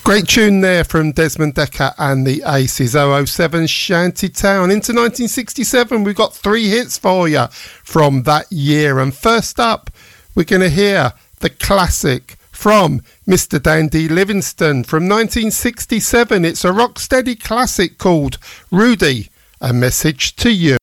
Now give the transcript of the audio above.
Great tune there from Desmond Dekker and the Aces, 007 Shantytown. Into 1967, we've got 3 hits for you from that year. And first up, we're going to hear the classic from Mr. Dandy Livingstone from 1967. It's a rock-steady classic called Rudy, A Message to You.